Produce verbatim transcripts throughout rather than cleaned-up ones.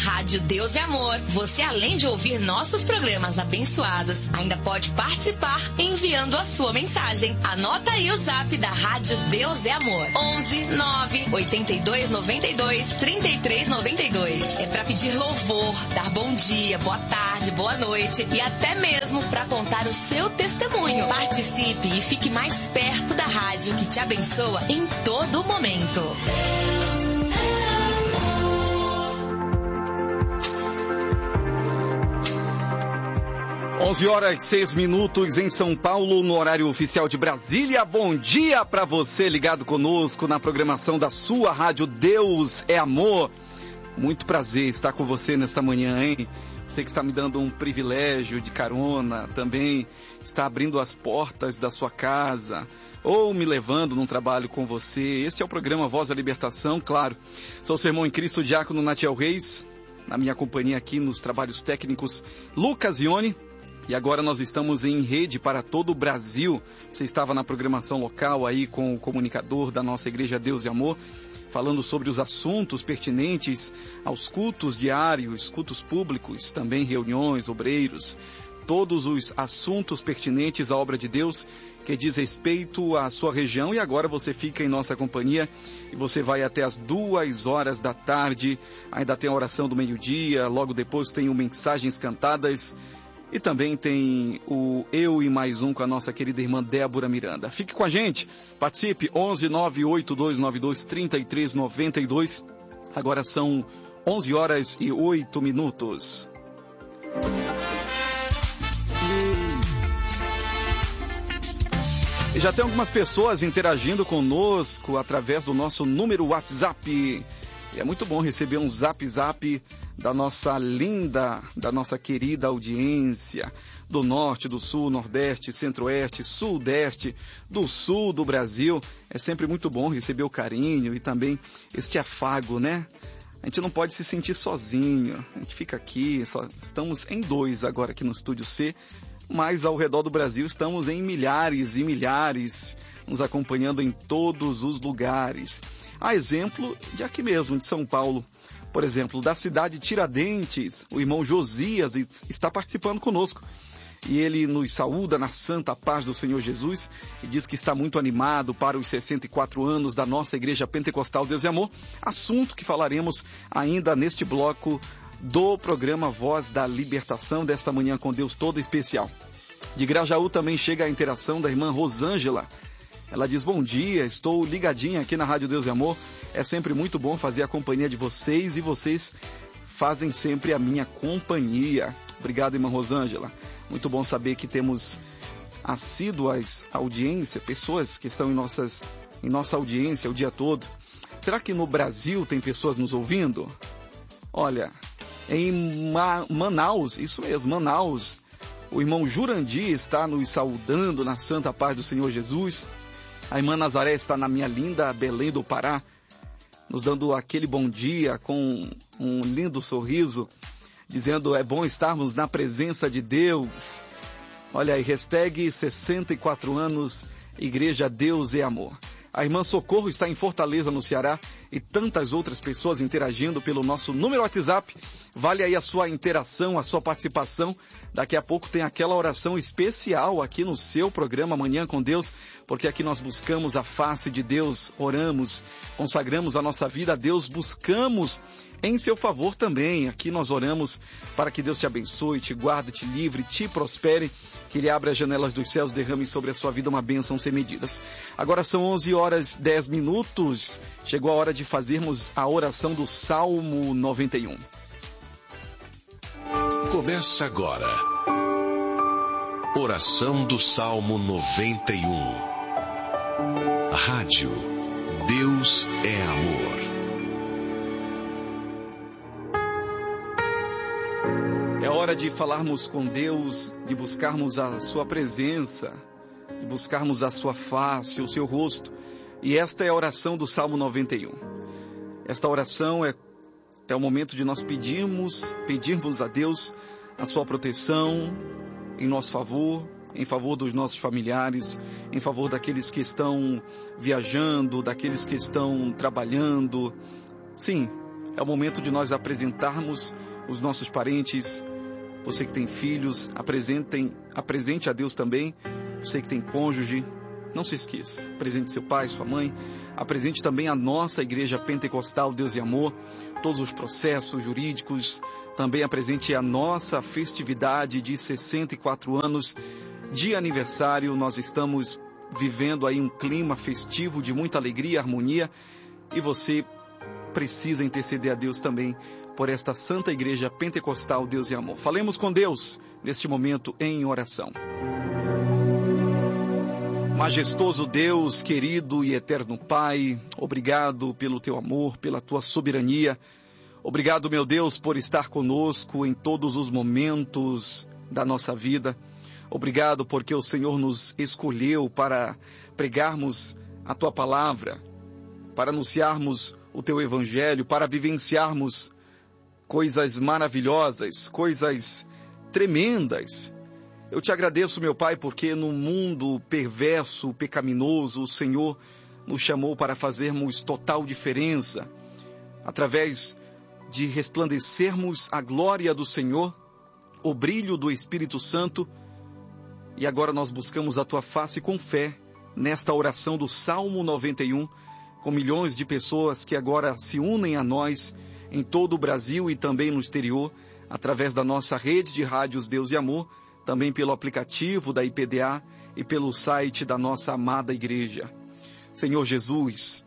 Rádio Deus é Amor, você, além de ouvir nossos programas abençoados, ainda pode participar enviando a sua mensagem. Anota aí o zap da Rádio Deus é Amor: onze nove oito dois nove dois três três nove dois. É para pedir louvor, dar bom dia, boa tarde, boa noite e até mesmo para contar o seu testemunho. Participe e fique mais perto da rádio que te abençoa em todo momento. onze horas e seis minutos em São Paulo, no horário oficial de Brasília. Bom dia para você ligado conosco na programação da sua rádio Deus é Amor. Muito prazer estar com você nesta manhã, hein? Você que está me dando um privilégio de carona, também está abrindo as portas da sua casa ou me levando num trabalho com você. Este é o programa Voz da Libertação, claro. Sou o seu irmão em Cristo, Diácono Natiel Reis, na minha companhia aqui nos trabalhos técnicos, Lucas Ione. E agora nós estamos em rede para todo o Brasil. Você estava na programação local aí com o comunicador da nossa Igreja Deus e Amor, falando sobre os assuntos pertinentes aos cultos diários, cultos públicos, também reuniões, obreiros, todos os assuntos pertinentes à obra de Deus que diz respeito à sua região. E agora você fica em nossa companhia e você vai até as duas horas da tarde. Ainda tem a oração do meio-dia, logo depois tem o Mensagens Cantadas. E também tem o Eu e Mais Um com a nossa querida irmã Débora Miranda. Fique com a gente, participe, onze nove oito dois nove dois três três nove dois. Agora são onze horas e oito minutos. E já tem algumas pessoas interagindo conosco através do nosso número WhatsApp. E é muito bom receber um zap zap da nossa linda, da nossa querida audiência do norte, do sul, nordeste, centro-oeste, sudeste, do sul do Brasil. É sempre muito bom receber o carinho e também este afago, né? A gente não pode se sentir sozinho. A gente fica aqui, só estamos em dois agora aqui no Estúdio C, mas ao redor do Brasil estamos em milhares e milhares, nos acompanhando em todos os lugares. A exemplo de aqui mesmo, de São Paulo, por exemplo, da cidade de Tiradentes, o irmão Josias está participando conosco. E ele nos saúda na santa paz do Senhor Jesus e diz que está muito animado para os sessenta e quatro anos da nossa Igreja Pentecostal Deus e Amor, assunto que falaremos ainda neste bloco do programa Voz da Libertação, desta manhã com Deus toda especial. De Grajaú também chega a interação da irmã Rosângela. Ela diz: bom dia, estou ligadinha aqui na Rádio Deus e Amor. É sempre muito bom fazer a companhia de vocês e vocês fazem sempre a minha companhia. Obrigado, irmã Rosângela. Muito bom saber que temos assíduas audiência, pessoas que estão em, nossas, em nossa audiência o dia todo. Será que no Brasil tem pessoas nos ouvindo? Olha, em Ma- Manaus, isso mesmo, Manaus, o irmão Jurandir está nos saudando na santa paz do Senhor Jesus. A irmã Nazaré está na minha linda Belém do Pará, nos dando aquele bom dia com um lindo sorriso, dizendo: é bom estarmos na presença de Deus. Olha aí, hashtag sessenta e quatro anos, Igreja Deus é Amor. A irmã Socorro está em Fortaleza, no Ceará, e tantas outras pessoas interagindo pelo nosso número WhatsApp. Vale aí a sua interação, a sua participação. Daqui a pouco tem aquela oração especial aqui no seu programa Manhã com Deus, porque aqui nós buscamos a face de Deus, oramos, consagramos a nossa vida a Deus, buscamos em seu favor também. Aqui nós oramos para que Deus te abençoe, te guarde, te livre, te prospere, que Ele abra as janelas dos céus, derrame sobre a sua vida uma bênção sem medidas. Agora são onze horas e dez minutos, chegou a hora de fazermos a oração do Salmo noventa e um. Começa agora, oração do Salmo noventa e um. Rádio Deus é Amor. É hora de falarmos com Deus, de buscarmos a sua presença, de buscarmos a sua face, o seu rosto. E esta é a oração do Salmo noventa e um. Esta oração é, é o momento de nós pedirmos, pedirmos a Deus a sua proteção em nosso favor, em favor dos nossos familiares, em favor daqueles que estão viajando, daqueles que estão trabalhando. Sim, É o momento de nós apresentarmos os nossos parentes. Você que tem filhos, apresentem, apresente a Deus também. Você que tem cônjuge, não se esqueça. Apresente seu pai, sua mãe. Apresente também a nossa Igreja Pentecostal Deus e Amor. Todos os processos jurídicos. Também apresente a nossa festividade de sessenta e quatro anos de aniversário. Nós estamos vivendo aí um clima festivo de muita alegria e harmonia. E você precisa interceder a Deus também por esta Santa Igreja Pentecostal Deus e Amor. Falemos com Deus neste momento em oração. Majestoso Deus, querido e eterno Pai, obrigado pelo teu amor, pela tua soberania. Obrigado, meu Deus, por estar conosco em todos os momentos da nossa vida. Obrigado porque o Senhor nos escolheu para pregarmos a tua palavra, para anunciarmos o teu evangelho, para vivenciarmos coisas maravilhosas, coisas tremendas. Eu te agradeço, meu Pai, porque no mundo perverso, pecaminoso, o Senhor nos chamou para fazermos total diferença, através de resplandecermos a glória do Senhor, o brilho do Espírito Santo, e agora nós buscamos a tua face com fé, nesta oração do Salmo noventa e um, com milhões de pessoas que agora se unem a nós em todo o Brasil e também no exterior, através da nossa rede de rádios Deus e Amor, também pelo aplicativo da I P D A e pelo site da nossa amada igreja. Senhor Jesus,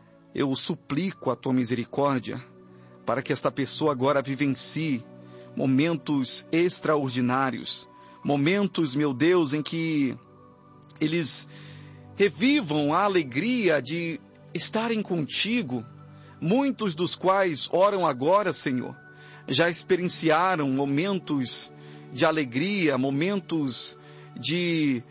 eu suplico a tua misericórdia para que esta pessoa agora vivencie momentos extraordinários, momentos, meu Deus, em que eles revivam a alegria de estarem contigo, muitos dos quais oram agora, Senhor, já experienciaram momentos de alegria, momentos de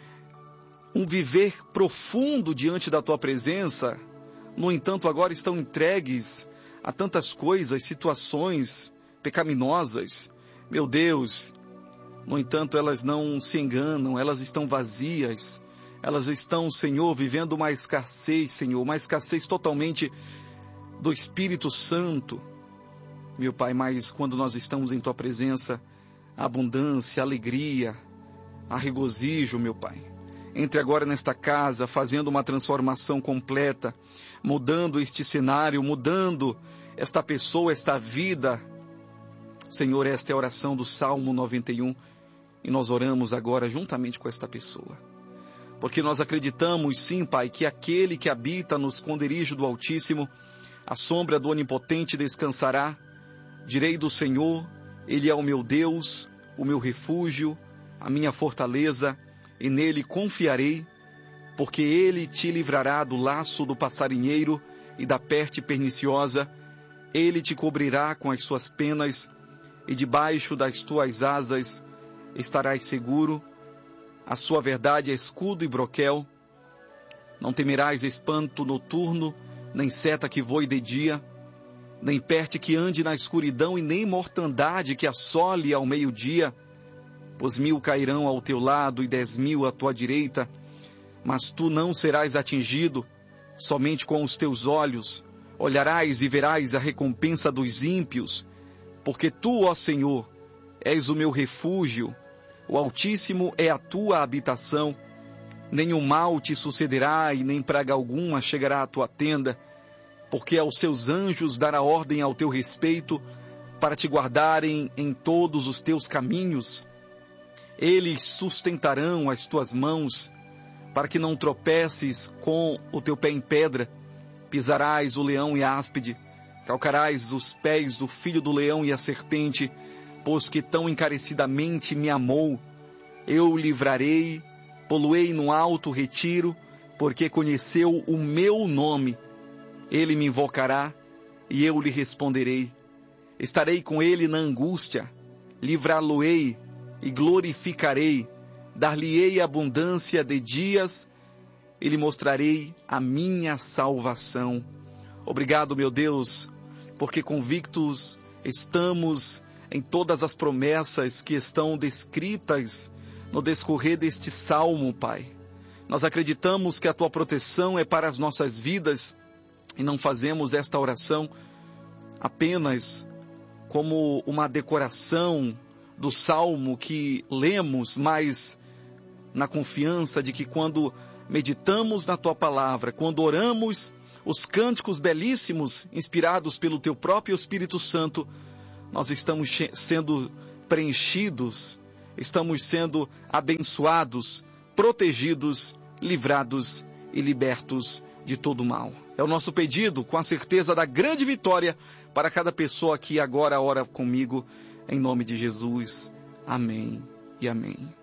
um viver profundo diante da tua presença. No entanto, agora estão entregues a tantas coisas, situações pecaminosas. Meu Deus, no entanto, elas não se enganam, elas estão vazias. Elas estão, Senhor, vivendo uma escassez, Senhor, uma escassez totalmente do Espírito Santo. Meu Pai, mas quando nós estamos em tua presença, a abundância, a alegria, a regozijo, meu Pai. Entre agora nesta casa, fazendo uma transformação completa, mudando este cenário, mudando esta pessoa, esta vida. Senhor, esta é a oração do Salmo noventa e um, e nós oramos agora juntamente com esta pessoa. Porque nós acreditamos, sim, Pai, que aquele que habita no esconderijo do Altíssimo, a sombra do Onipotente descansará. Direi do Senhor, Ele é o meu Deus, o meu refúgio, a minha fortaleza, e nele confiarei, porque Ele te livrará do laço do passarinheiro e da peste perniciosa. Ele te cobrirá com as suas penas, e debaixo das tuas asas estarás seguro. A sua verdade é escudo e broquel. Não temerás espanto noturno, nem seta que voe de dia, nem peste que ande na escuridão, e nem mortandade que assole ao meio-dia. Pois mil cairão ao teu lado e dez mil à tua direita, mas tu não serás atingido. Somente com os teus olhos olharás e verás a recompensa dos ímpios, porque tu, ó Senhor, és o meu refúgio. O Altíssimo é a tua habitação. Nenhum mal te sucederá e nem praga alguma chegará à tua tenda, porque aos seus anjos dará ordem ao teu respeito, para te guardarem em todos os teus caminhos. Eles sustentarão as tuas mãos, para que não tropeces com o teu pé em pedra. Pisarás o leão e a áspide, calcarás os pés do filho do leão e a serpente, pois que tão encarecidamente me amou. Eu o livrarei, poluei no alto retiro, porque conheceu o meu nome. Ele me invocará, e eu lhe responderei. Estarei com ele na angústia, livrá-lo-ei e glorificarei. Dar-lhe-ei abundância de dias, e lhe mostrarei a minha salvação. Obrigado, meu Deus, porque convictos estamos em todas as promessas que estão descritas no descorrer deste salmo, Pai. Nós acreditamos que a tua proteção é para as nossas vidas, e não fazemos esta oração apenas como uma decoração do salmo que lemos, mas na confiança de que quando meditamos na tua palavra, quando oramos os cânticos belíssimos inspirados pelo teu próprio Espírito Santo, nós estamos sendo preenchidos, estamos sendo abençoados, protegidos, livrados e libertos de todo mal. É o nosso pedido, com a certeza da grande vitória para cada pessoa que agora ora comigo, em nome de Jesus. Amém e amém.